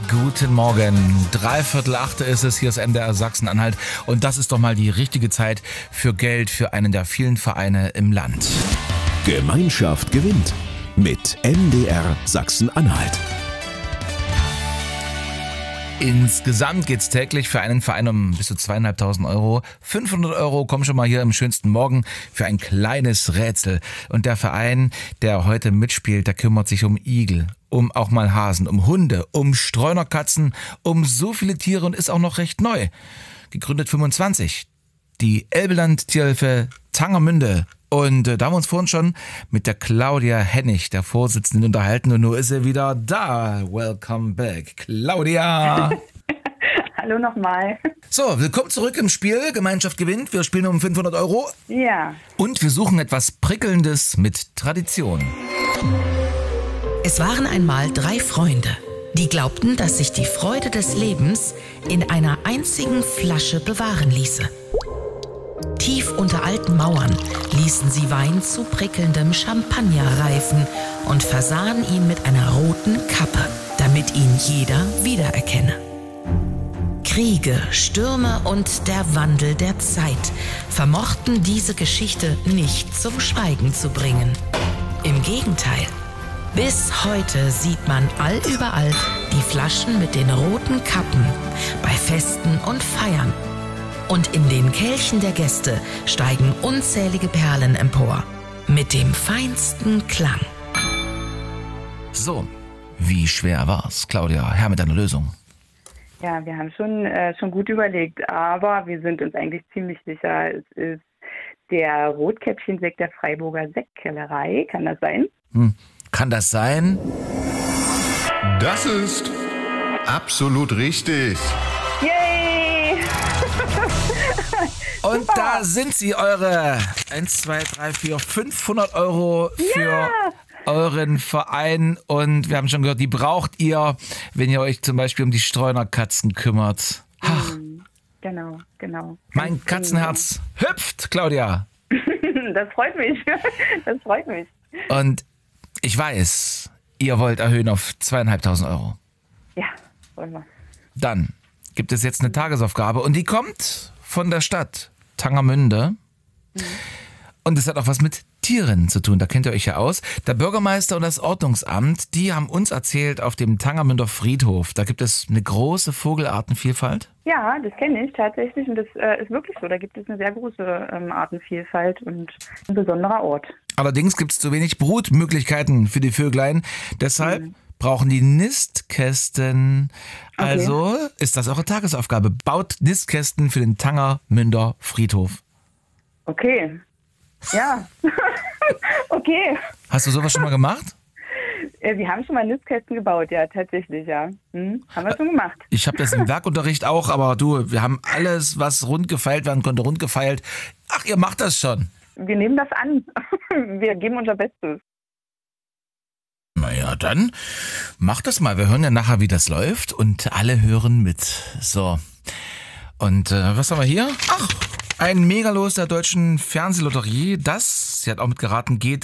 Guten Morgen. 7:45 ist es, hier ist MDR Sachsen-Anhalt. Und das ist doch mal die richtige Zeit für Geld für einen der vielen Vereine im Land. Gemeinschaft gewinnt mit MDR Sachsen-Anhalt. Insgesamt geht es täglich für einen Verein um bis zu 2.500 Euro. 500 Euro kommen schon mal hier im schönsten Morgen für ein kleines Rätsel. Und der Verein, der heute mitspielt, der kümmert sich um Igel, um auch mal Hasen, um Hunde, um Streunerkatzen, um so viele Tiere und ist auch noch recht neu. Gegründet 25. Die Elbeland Tierhilfe Tangermünde. Und da haben wir uns vorhin schon mit der Claudia Hennig, der Vorsitzenden, unterhalten. Und nun ist sie wieder da. Welcome back, Claudia. Hallo nochmal. So, willkommen zurück im Spiel. Gemeinschaft gewinnt. Wir spielen um 500 Euro. Ja. Und wir suchen etwas Prickelndes mit Tradition. Es waren einmal 3 Freunde, die glaubten, dass sich die Freude des Lebens in einer einzigen Flasche bewahren ließe. Tief unter alten Mauern ließen sie Wein zu prickelndem Champagner reifen und versahen ihn mit einer roten Kappe, damit ihn jeder wiedererkenne. Kriege, Stürme und der Wandel der Zeit vermochten diese Geschichte nicht zum Schweigen zu bringen. Im Gegenteil. Bis heute sieht man allüberall die Flaschen mit den roten Kappen bei Festen und Feiern. Und in den Kelchen der Gäste steigen unzählige Perlen empor. Mit dem feinsten Klang. So, wie schwer war's, Claudia? Her mit deiner Lösung. Ja, wir haben schon gut überlegt, aber wir sind uns eigentlich ziemlich sicher, es ist der Rotkäppchensekt der Freiburger Sektkellerei. Kann das sein? Kann das sein? Das ist absolut richtig. Yay! Und da sind sie, eure 1, 2, 3, 4, 500 Euro für euren Verein. Und wir haben schon gehört, die braucht ihr, wenn ihr euch zum Beispiel um die Streunerkatzen kümmert. Ach, Genau. mein Katzenherz hüpft, Claudia. Das freut mich. Das freut mich. Und ich weiß, ihr wollt erhöhen auf 2.500 Euro. Ja, wollen wir. Dann gibt es jetzt eine Tagesaufgabe und die kommt von der Stadt Tangermünde. Und es hat auch was mit Tieren zu tun, da kennt ihr euch ja aus. Der Bürgermeister und das Ordnungsamt, die haben uns erzählt, auf dem Tangermünder Friedhof, da gibt es eine große Vogelartenvielfalt. Ja, das kenne ich tatsächlich und das ist wirklich so. Da gibt es eine sehr große Artenvielfalt und ein besonderer Ort. Allerdings gibt es zu wenig Brutmöglichkeiten für die Vöglein. Deshalb brauchen die Nistkästen. Okay. Also ist das eure Tagesaufgabe. Baut Nistkästen für den Tangermünder Friedhof. Okay. Ja. Okay. Hast du sowas schon mal gemacht? Wir haben schon mal Nistkästen gebaut, ja, tatsächlich, ja. Haben wir schon gemacht. Ich habe das im Werkunterricht auch, aber du, wir haben alles, was rund gefeilt werden konnte, rund gefeilt. Ach, ihr macht das schon. Wir nehmen das an. Wir geben unser Bestes. Naja, dann macht das mal. Wir hören ja nachher, wie das läuft und alle hören mit. So. Und was haben wir hier? Ach, ein Megalos der deutschen Fernsehlotterie. Das, sie hat auch mitgeraten, geht